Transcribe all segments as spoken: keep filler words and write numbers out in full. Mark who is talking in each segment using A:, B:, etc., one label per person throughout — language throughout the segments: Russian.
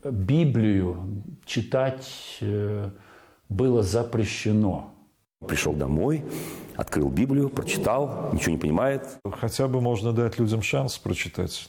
A: Библию читать было запрещено.
B: Пришел домой, открыл Библию, прочитал, ничего не понимает.
C: Хотя бы можно дать людям шанс прочитать.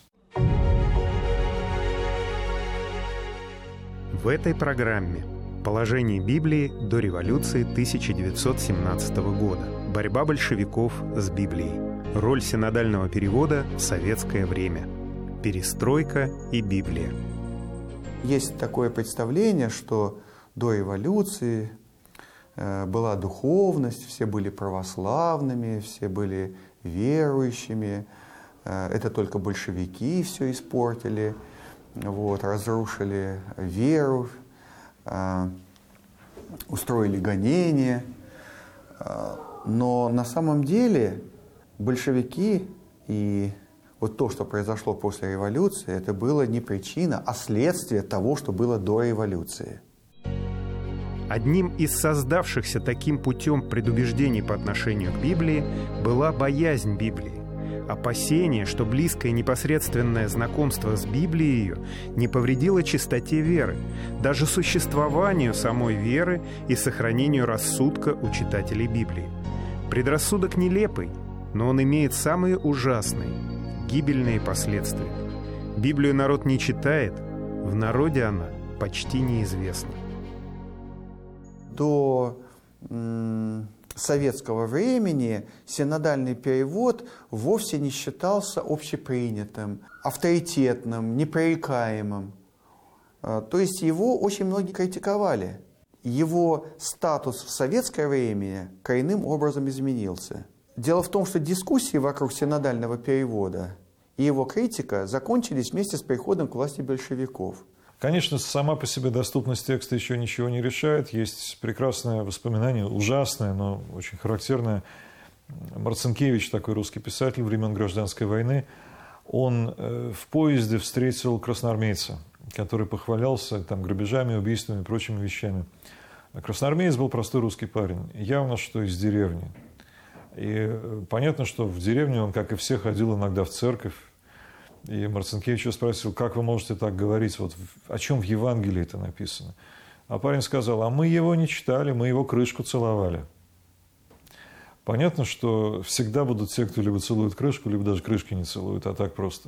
D: В этой программе положение Библии до революции тысяча девятьсот семнадцатого года. Борьба большевиков с Библией. Роль синодального перевода в советское время. Перестройка и Библия.
E: Есть такое представление, что до революции э, была духовность, все были православными, все были верующими. Э, это только большевики все испортили, вот, разрушили веру, э, устроили гонения. Э, но на самом деле большевики и вот то, что произошло после революции, это было не причина, а следствие того, что было до революции.
D: Одним из создавшихся таким путем предубеждений по отношению к Библии была боязнь Библии. Опасение, что близкое непосредственное знакомство с Библией ее не повредило чистоте веры, даже существованию самой веры и сохранению рассудка у читателей Библии. Предрассудок нелепый, но он имеет самые ужасные, гибельные последствия. Библию народ не читает, в народе она почти неизвестна.
E: До м, советского времени синодальный перевод вовсе не считался общепринятым, авторитетным, непререкаемым. То есть его очень многие критиковали. Его статус в советское время коренным образом изменился. Дело в том, что дискуссии вокруг синодального перевода и его критика закончились вместе с приходом к власти большевиков.
C: Конечно, сама по себе доступность текста еще ничего не решает. Есть прекрасное воспоминание, ужасное, но очень характерное. Марцинкевич, такой русский писатель времен Гражданской войны, он в поезде встретил красноармейца, который похвалялся там грабежами, убийствами и прочими вещами. Красноармеец был простой русский парень, явно, что из деревни. И понятно, что в деревне он, как и все, ходил иногда в церковь. И Марцинкевич спросил, как вы можете так говорить, вот о чем в Евангелии это написано. А парень сказал, а мы его не читали, мы его крышку целовали. Понятно, что всегда будут те, кто либо целует крышку, либо даже крышки не целуют, а так просто.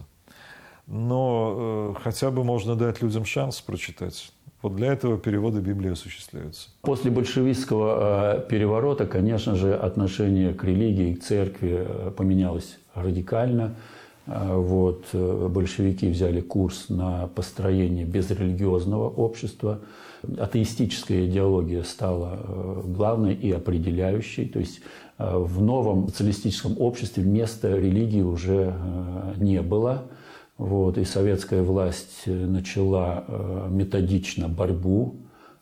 C: Но э, хотя бы можно дать людям шанс прочитать. Вот для этого переводы Библии осуществляются.
A: После большевистского переворота, конечно же, отношение к религии, к церкви поменялось радикально. Вот, большевики взяли курс на построение безрелигиозного общества. Атеистическая идеология стала главной и определяющей. То есть в новом социалистическом обществе места религии уже не было. Вот, и советская власть начала методично борьбу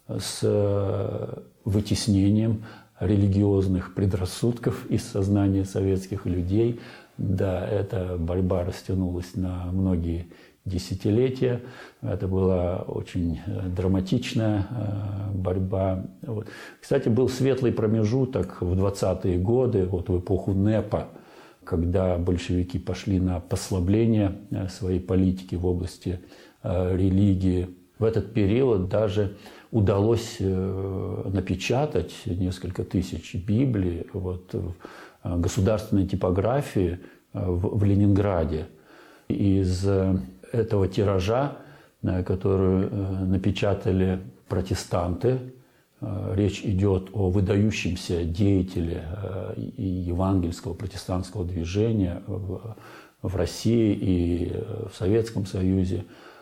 A: с вытеснением религиозных предрассудков из сознания советских людей. Да, эта борьба растянулась на многие десятилетия. Это была очень драматичная борьба. Вот. Кстати, был светлый промежуток в двадцатые годы, вот в эпоху НЭПа, когда большевики пошли на послабление своей политики в области религии. В этот период даже удалось напечатать несколько тысяч Библий вот, в государственной типографии в, в Ленинграде. Из этого тиража, который напечатали протестанты, речь идет о выдающемся деятеле евангельского протестантского движения в России и в Советском Союзе,